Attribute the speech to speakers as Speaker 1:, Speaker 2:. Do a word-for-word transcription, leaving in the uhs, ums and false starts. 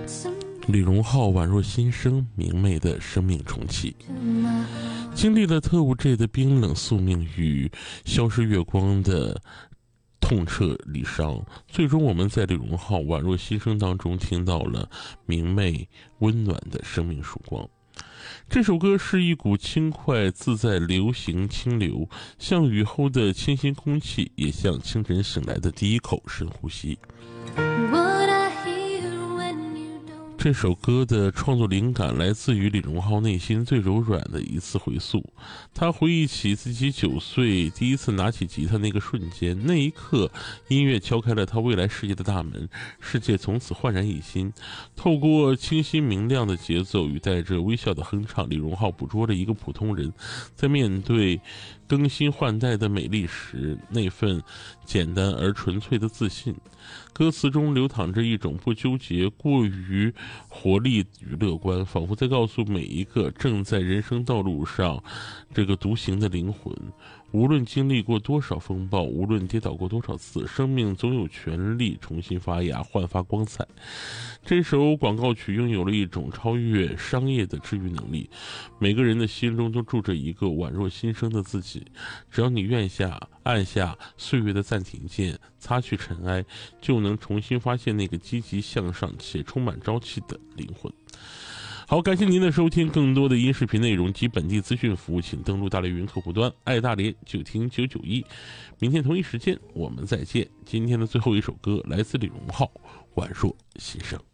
Speaker 1: 李荣浩宛若新生，明媚的生命重启。经历了特务 J 的冰冷宿命与消失月光的痛彻离殇，最终我们在李荣浩宛若新生当中听到了明媚温暖的生命曙光。这首歌是一股轻快自在流行清流，像雨后的清新空气，也像清晨醒来的第一口深呼吸。这首歌的创作灵感来自于李荣浩内心最柔软的一次回溯。他回忆起自己九岁第一次拿起吉他那个瞬间，那一刻音乐敲开了他未来世界的大门，世界从此焕然一新。透过清晰明亮的节奏与带着微笑的哼唱，李荣浩捕捉了一个普通人在面对更新换代的美丽时那份简单而纯粹的自信。歌词中流淌着一种不纠结、过于活力与乐观，仿佛在告诉每一个正在人生道路上这个独行的灵魂，无论经历过多少风暴，无论跌倒过多少次，生命总有权利重新发芽，焕发光彩。这首广告曲拥有了一种超越商业的治愈能力，每个人的心中都住着一个宛若新生的自己，只要你愿下按下岁月的暂停键，擦去尘埃，就能重新发现那个积极向上且充满朝气的灵魂。好，感谢您的收听，更多的音视频内容及本地资讯服务，请登录大连云客户端，爱大连就听九九一。明天同一时间我们再见。今天的最后一首歌来自李荣浩，宛若新生。